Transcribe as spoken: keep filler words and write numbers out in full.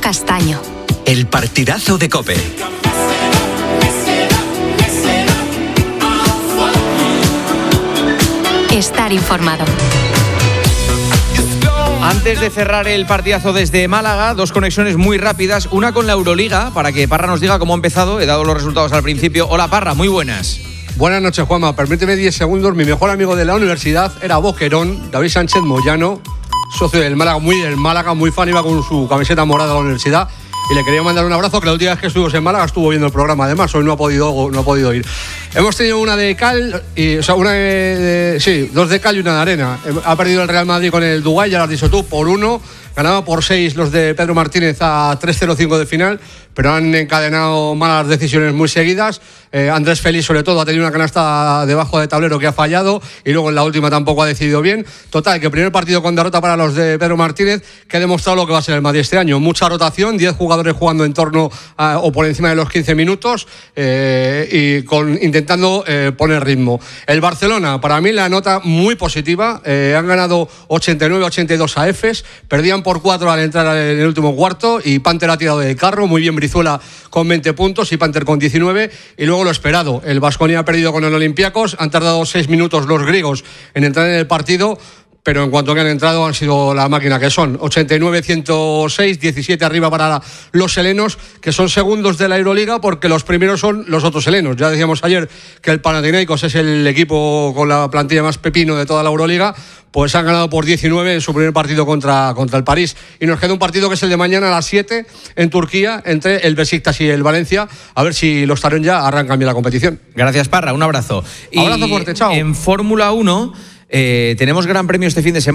Castaño. El partidazo de COPE. Estar informado. Antes de cerrar el partidazo desde Málaga, dos conexiones muy rápidas. Una con la Euroliga, para que Parra nos diga cómo ha empezado. He dado los resultados al principio. Hola, Parra, muy buenas. Buenas noches, Juanma. Permíteme diez segundos. Mi mejor amigo de la universidad era Boquerón, David Sánchez Moyano, socio del Málaga, muy del Málaga, muy fan, iba con su camiseta morada a la universidad. Y le quería mandar un abrazo, que la última vez que estuvimos en Málaga estuvo viendo el programa. Además, hoy no ha podido, no ha podido ir. Hemos tenido una de cal, y, o sea, una de, de, sí, dos de cal y una de arena. Ha perdido el Real Madrid con el Dubái, ya lo has dicho tú, por uno. Ganaba por seis los de Pedro Martínez a tres cero cinco de final, pero han encadenado malas decisiones muy seguidas. Eh, Andrés Félix, sobre todo, ha tenido una canasta debajo de tablero que ha fallado, y luego en la última tampoco ha decidido bien. Total, que el primer partido con derrota para los de Pedro Martínez, que ha demostrado lo que va a ser el Madrid este año. Mucha rotación, diez jugadores jugando en torno a, o por encima de los quince minutos, eh, y con, intentando eh, poner ritmo. El Barcelona, para mí, la nota muy positiva. Eh, han ganado ochenta y nueve a ochenta y dos a Efes, perdían por cuatro al entrar en el último cuarto, y Panther ha tirado del carro, muy bien Brizuela con veinte puntos y Panther con diecinueve, y luego lo esperado, el Baskonia ha perdido con el Olympiacos, han tardado seis minutos los griegos en entrar en el partido, pero en cuanto que han entrado han sido la máquina que son. ochenta y nueve a ciento seis, diecisiete arriba para los helenos, que son segundos de la Euroliga, porque los primeros son los otros helenos. Ya decíamos ayer que el Panathinaikos es el equipo con la plantilla más pepino de toda la Euroliga, pues han ganado por diecinueve en su primer partido contra, contra el París. Y nos queda un partido que es el de mañana a las siete en Turquía, entre el Besiktas y el Valencia, a ver si los Tarón ya arrancan bien la competición. Gracias, Parra, un abrazo. Abrazo fuerte, chao. En Fórmula uno eh, tenemos gran premio este fin de semana.